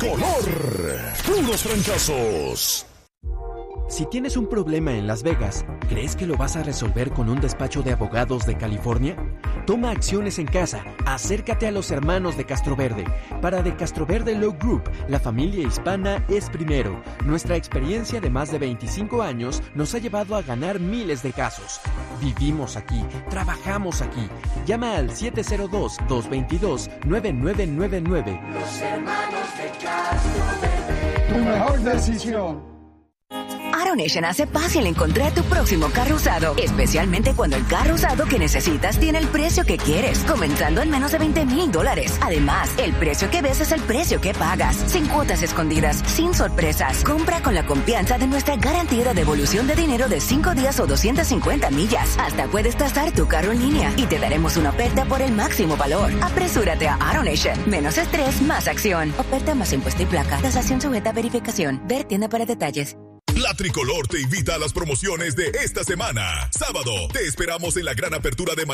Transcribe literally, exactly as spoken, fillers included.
Tricolor. Puros trancazos. Si tienes un problema en Las Vegas, ¿crees que lo vas a resolver con un despacho de abogados de California? Toma acciones en casa. Acércate a los hermanos de Castroverde. Para De Castroverde Law Group, la familia hispana es primero. Nuestra experiencia de más de veinticinco años nos ha llevado a ganar miles de casos. Vivimos aquí, trabajamos aquí. Llama al siete cero dos, dos dos dos, nueve nueve nueve nueve. Los hermanos de Castroverde. Tu mejor decisión. AutoNation hace fácil encontrar tu próximo carro usado, especialmente cuando el carro usado que necesitas tiene el precio que quieres, comenzando en menos de veinte mil dólares. Además, el precio que ves es el precio que pagas, sin cuotas escondidas, sin sorpresas. Compra con la confianza de nuestra garantía de devolución de dinero de cinco días o doscientas cincuenta millas. Hasta puedes tasar tu carro en línea y te daremos una oferta por el máximo valor. Apresúrate a AutoNation. Menos estrés, más acción. Oferta más impuesto y placa. Tasación sujeta a verificación. Ver tienda para detalles. La Tricolor te invita a las promociones de esta semana. Sábado, te esperamos en la gran apertura de